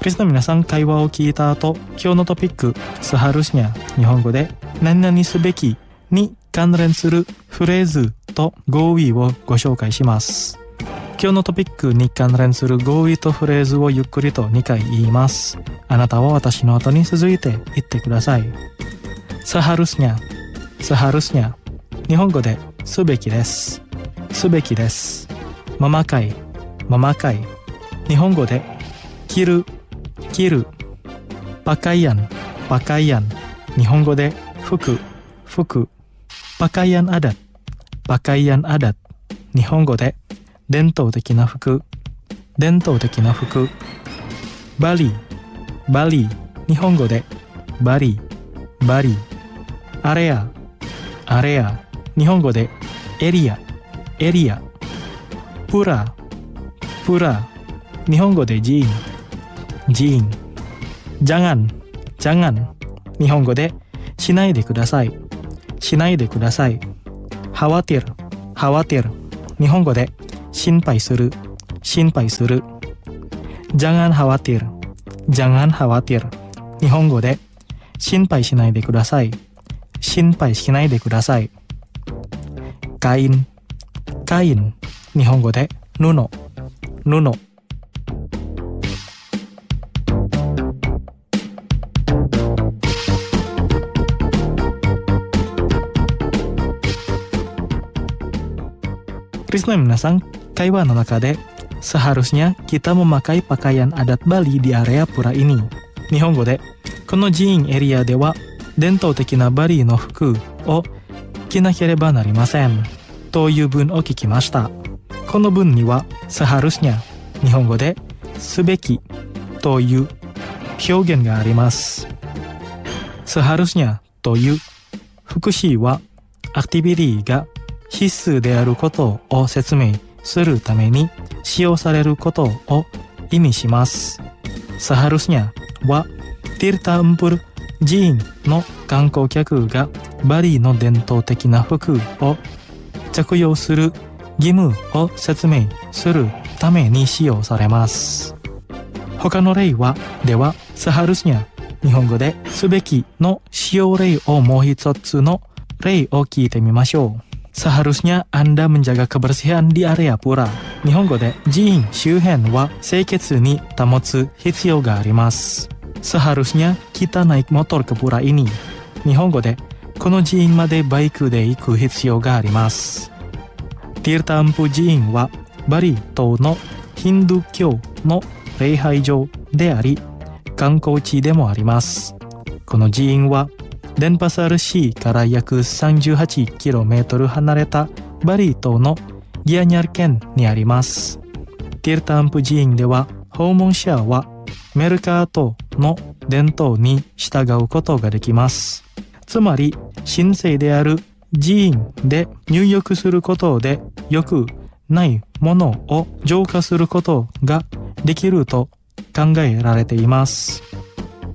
リスの皆さん、会話を聞いた後、今日のトピックseharusnya、日本語で何々すべきに関連するフレーズと語彙をご紹介します。今日のトピックに関連する語彙とフレーズをゆっくりと2回言います。あなたは私の後に続いて言ってください。seharusnya、seharusnya、日本語ですべきです。すべきです。memakai、memakai、日本語で着る、着る。pakaian、pakaian、日本語で服、服。pakaian adat、pakaian adat、日本語で伝統的な服、伝統的な服。バリ、バリ、日本語でバリ、バリ。アレア、アレア、日本語でエリア、エリア。プラ、プラ、日本語で寺院、寺院。jangan、jangan、日本語でしないでください、しないでください。khawatir、khawatir、日本語で心配する、心配する。jangan khawatir、jangan khawatir、日本語で心配しないでください、心配しないでください。kain、kain、日本語で布、布。Krisna minasan, kaiwa no naka de seharusnya kita memakai pakaian adat Bali di area pura ini. Nihongo de, kono jiin area de wa dentou teki na Bali no fuku o着なければなりませんという文を聞きました。この文にはseharusnya、日本語ですべきという表現があります。seharusnya という副詞はアクティビティが必須であることを説明するために使用されることを意味します。seharusnya はTirta Empul寺院の観光客がバリの伝統的な服を着用する義務を説明するために使用されます。他の例はではseharusnya、日本語ですべきの使用例をもう一つの例を聞いてみましょう。seharusnya Anda menjaga kebersihan di area pura。日本語で寺院周辺は清潔に保つ必要があります。seharusnya kita naik motor ke pura ini。日本語でこの寺院までバイクで行く必要があります。Tirta Empul寺院はバリ島のヒンドゥー教の礼拝場であり観光地でもあります。この寺院はデンパサル市から約 38km 離れたバリ島のギアニャル県にあります。ティルタンプ寺院では訪問者はメルカートの伝統に従うことができます。つまり神聖である寺院で入浴することで良くないものを浄化することができると考えられています。